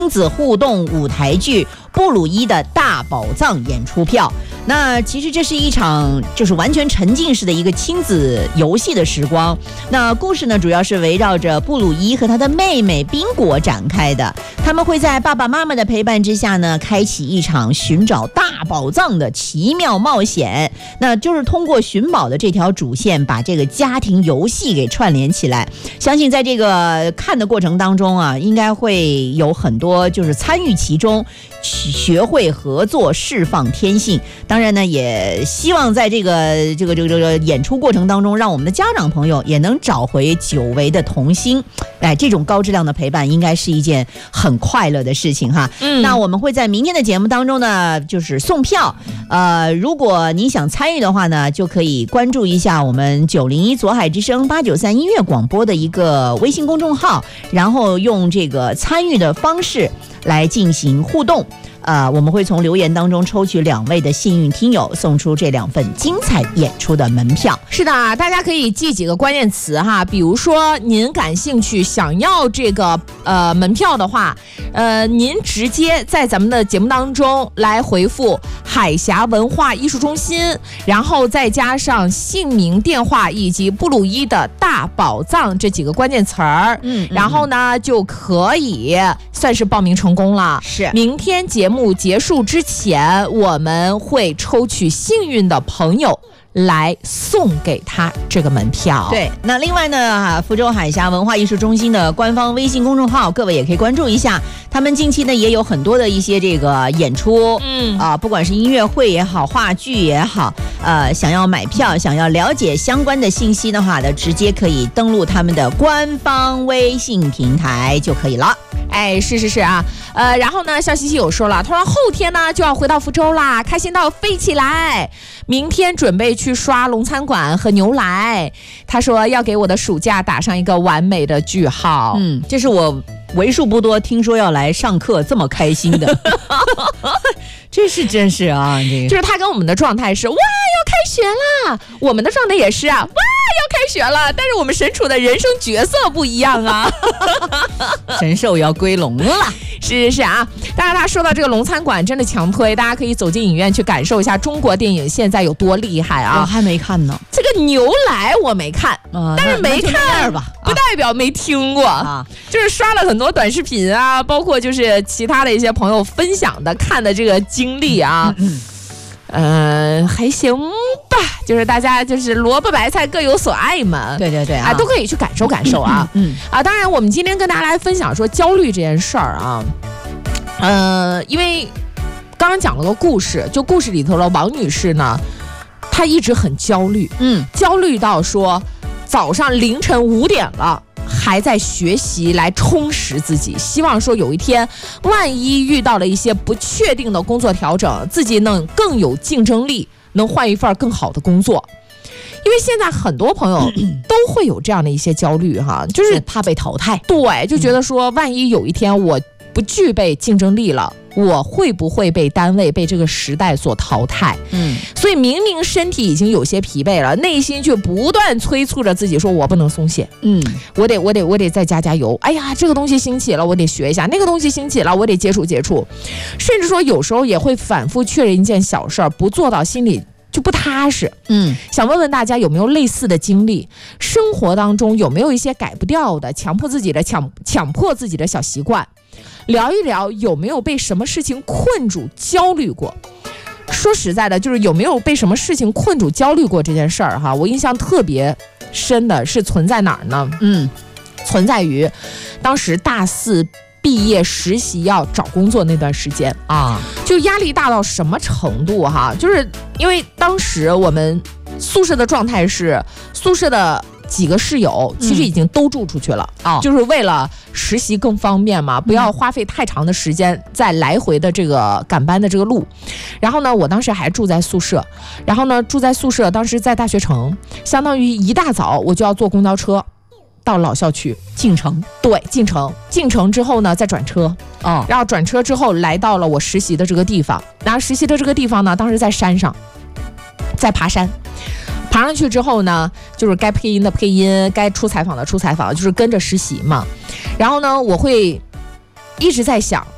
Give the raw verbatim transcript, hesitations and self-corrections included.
子互动舞台剧《布鲁伊的大宝藏》演出票。那其实这是一场就是完全沉浸式的一个亲子游戏的时光。那故事呢，主要是围绕着布鲁伊和他的妹妹宾果展开的。他们会在爸爸妈妈的陪伴之下呢，开启一场寻找大宝藏的奇妙冒险。那就是通过寻宝的这条主线，把这个家庭游戏给串联起来。相信在这个看的过程当中啊，应该会有很多就是参与其中，学会合作，释放天性。当然呢，也希望在这个这个这个这个演出过程当中，让我们的家长朋友也能找回久违的童心。哎，这种高质量的陪伴应该是一件很快乐的事情哈。嗯，那我们会在明天的节目当中呢，就是送票。呃，如果您想参与的话呢，就可以关注一下我们九零一左海之声八九三音乐广播的一个微信公众号，然后用这个参与的方式来进行互动。呃，我们会从留言当中抽取两位的幸运听友，送出这两份精彩演出的门票。 是的，大家可以记几个关键词哈，比如说您感兴趣想要这个呃门票的话，呃，您直接在咱们的节目当中来回复海峡文化艺术中心，然后再加上姓名、电话以及布鲁伊的大宝藏这几个关键词儿，嗯，然后呢就可以算是报名成功了。 是， 明天节目节目结束之前，我们会抽取幸运的朋友来送给他这个门票。 对，那另外呢，福州海峡文化艺术中心的官方微信公众号，各位也可以关注一下。他们近期呢也有很多的一些这个演出，嗯啊、呃，不管是音乐会也好，话剧也好，呃，想要买票，想要了解相关的信息的话呢，直接可以登录他们的官方微信平台就可以了。 哎，是是是啊，呃，然后呢，笑嘻嘻有说了，他说后天呢就要回到福州啦，开心到飞起来。明天准备去刷龙餐馆和牛来，他说要给我的暑假打上一个完美的句号。 嗯，这是我为数不多听说要来上课这么开心的。这是真是啊，这个就是他跟我们的状态是哇要开学啦，我们的状态也是啊哇要开学了，但是我们身处的人生角色不一样啊。 神兽要归笼了。 是是是啊，当然他说到这个龙餐馆真的强推，大家可以走进影院去感受一下中国电影现在有多厉害啊。 我还没看呢， 这个牛来我没看、呃、但是没看吧不代表没听过、啊、就是刷了很多短视频啊，包括就是其他的一些朋友分享的看的这个经历啊。嗯嗯、呃，还行吧，就是大家就是萝卜白菜各有所爱嘛， 对对对啊， 啊都可以去感受感受啊，嗯, 嗯啊，当然我们今天跟大家来分享说焦虑这件事儿啊，呃，因为刚刚讲了个故事，就故事里头的王女士呢，她一直很焦虑，嗯，焦虑到说早上凌晨五点了。还在学习来充实自己，希望说有一天万一遇到了一些不确定的工作调整，自己能更有竞争力，能换一份更好的工作。因为现在很多朋友都会有这样的一些焦虑哈，就是怕被淘汰， 对，就觉得说万一有一天我不具备竞争力了，我会不会被单位被这个时代所淘汰？嗯，所以明明身体已经有些疲惫了，内心却不断催促着自己说我不能松懈，嗯，我得我得我得再加加油，哎呀这个东西兴起了我得学一下，那个东西兴起了我得接触接触，甚至说有时候也会反复确认一件小事儿，不做到心里就不踏实。嗯，想问问大家有没有类似的经历？生活当中有没有一些改不掉的，强迫自己的强强迫自己的小习惯？聊一聊有没有被什么事情困住焦虑过。说实在的，就是有没有被什么事情困住焦虑过这件事儿哈，我印象特别深的是存在哪儿呢？嗯，存在于当时大四毕业实习要找工作那段时间啊，就压力大到什么程度哈？就是因为当时我们宿舍的状态是宿舍的几个室友其实已经都住出去了、嗯、就是为了实习更方便嘛，不要花费太长的时间在来回的这个赶班的这个路。然后呢，我当时还住在宿舍，然后呢住在宿舍，当时在大学城，相当于一大早我就要坐公交车到老校区进城， 对，进城，进城之后呢再转车，哦，然后转车之后来到了我实习的这个地方，然后实习的这个地方呢，当时在山上，在爬山。爬上去之后呢，就是该配音的配音，该出采访的出采访，就是跟着实习嘛。然后呢，我会一直在想，